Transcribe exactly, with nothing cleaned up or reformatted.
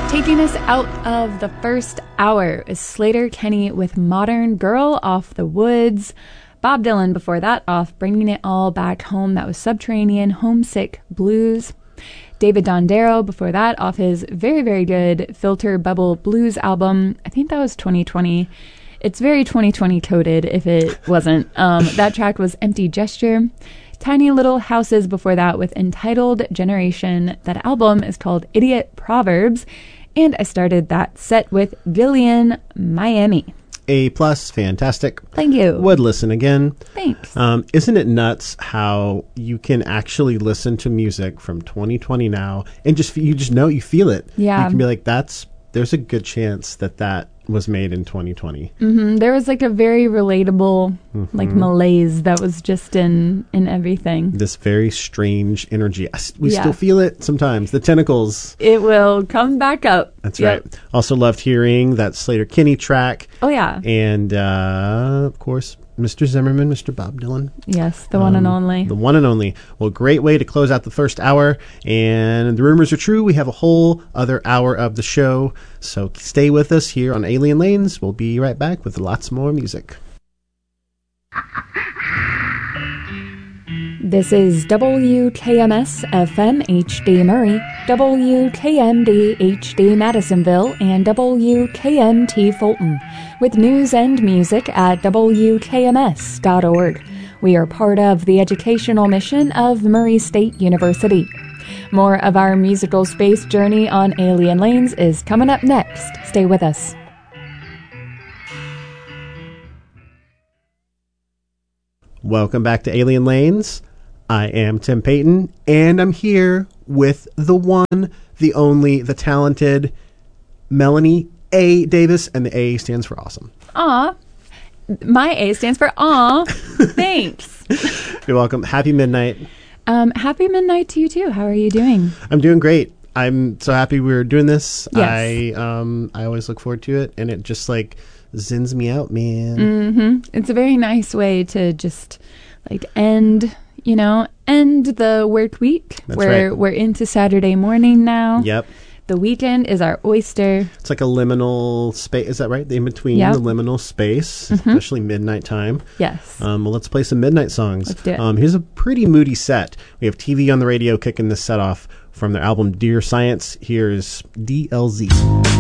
Taking us out of the first hour is Sleater-Kinney with Modern Girl off The Woods. Bob Dylan before that off Bringing It All Back Home. That was Subterranean Homesick Blues. David Dondero before that off his very, very good Filter Bubble Blues album. I think that was twenty twenty. It's very twenty twenty coded if it wasn't. Um, that track was Empty Gesture. Tiny Little Houses before that with Entitled Generation. That album is called Idiot Proverbs. And I started that set with Gillian, Miami. A plus, fantastic. Thank you. Would listen again. Thanks. Um, isn't it nuts how you can actually listen to music from twenty twenty now and just you just know you feel it. Yeah. You can be like, that's there's a good chance that that was made in twenty twenty. Mm-hmm. There was like a very relatable Mm-hmm. like malaise that was just in in everything. This very strange energy. We Yeah. still feel it sometimes. The tentacles. It will come back up. That's Yep. right. Also loved hearing that Sleater-Kinney track. Oh, yeah. And, uh, of course, Mister Zimmerman, Mister Bob Dylan. Yes, the one and Um, only. The one and only. Well, great way to close out the first hour. And the rumors are true. We have a whole other hour of the show. So stay with us here on Alien Lanes. We'll be right back with lots more music. This is W K M S F M H D Murray, W K M D H D Madisonville, and W K M T Fulton, with news and music at W K M S dot org. We are part of the educational mission of Murray State University. More of our musical space journey on Alien Lanes is coming up next. Stay with us. Welcome back to Alien Lanes. I am Tim Payton, and I'm here with the one, the only, the talented Melanie A. Davis, and the A stands for awesome. Aw. My A stands for aw. Thanks. You're welcome. Happy midnight. Um, happy midnight to you, too. How are you doing? I'm doing great. I'm so happy we're doing this. Yes. I um I always look forward to it, and it just like zins me out, man. Mm-hmm. It's a very nice way to just like end, you know, end the work week. That's we're right. we're into Saturday morning now. Yep. The weekend is our oyster. It's like a liminal space. Is that right? The in between, Yep. the liminal space, Mm-hmm. especially midnight time. Yes. Um, well, let's play some midnight songs. Let's do it. Um, here's a pretty moody set. We have T V on the Radio kicking this set off from their album Dear Science. Here's D L Z.